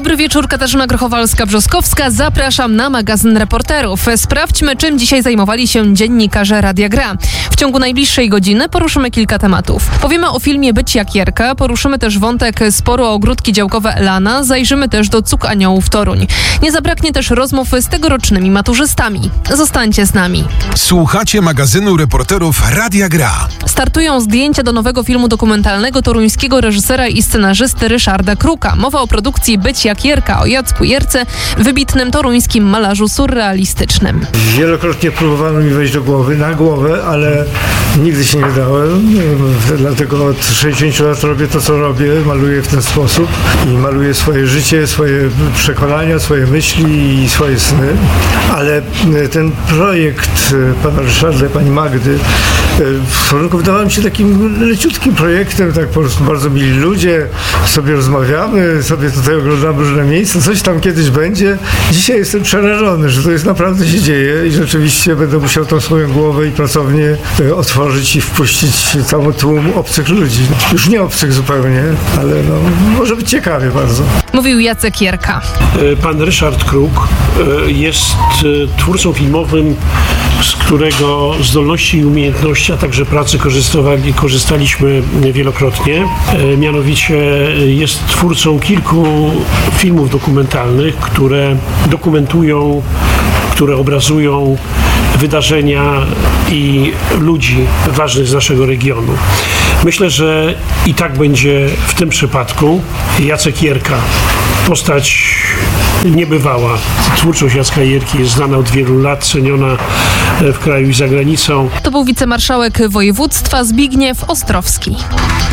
Dobry wieczór, Katarzyna Grochowalska-Brzoskowska. Zapraszam na magazyn Reporterów. Sprawdźmy, czym dzisiaj zajmowali się dziennikarze Radia Gra. W ciągu najbliższej godziny poruszymy kilka tematów. Powiemy o filmie Być jak Jerka, poruszymy też wątek sporu o ogródki działkowe Elana, zajrzymy też do Cug Aniołów Toruń. Nie zabraknie też rozmów z tegorocznymi maturzystami. Zostańcie z nami. Słuchacie magazynu Reporterów Radia Gra. Startują zdjęcia do nowego filmu dokumentalnego toruńskiego reżysera i scenarzysty Ryszarda Kruka. Mowa o produkcji Być jak Jerka, o Jacku Jerce, wybitnym toruńskim malarzu surrealistycznym. Wielokrotnie próbowano mi wejść na głowę, ale nigdy się nie dałem. Dlatego od 60 lat robię to, co robię. Maluję w ten sposób i maluję swoje życie, swoje przekonania, swoje myśli i swoje sny. Ale ten projekt pana Ryszarda i pani Magdy w Torunku wydawał mi się takim leciutkim projektem, tak po prostu bardzo mili ludzie, sobie rozmawiamy, sobie tutaj oglądamy różne miejsca, coś tam kiedyś będzie. Dzisiaj jestem przerażony, że to jest naprawdę się dzieje i rzeczywiście będę musiał tą swoją głowę i pracownię otworzyć i wpuścić cały tłum obcych ludzi. Już nie obcych zupełnie, ale może być ciekawie bardzo. Mówił Jacek Jerka. Pan Ryszard Kruk jest twórcą filmowym, z którego zdolności i umiejętności, a także pracy korzystaliśmy wielokrotnie. Mianowicie jest twórcą kilku filmów dokumentalnych, które dokumentują, które obrazują wydarzenia i ludzi ważnych z naszego regionu. Myślę, że i tak będzie w tym przypadku. Jacek Jerka, postać niebywała. Twórczość Jacka Jerki jest znana od wielu lat, ceniona w kraju i za granicą. To był wicemarszałek województwa Zbigniew Ostrowski.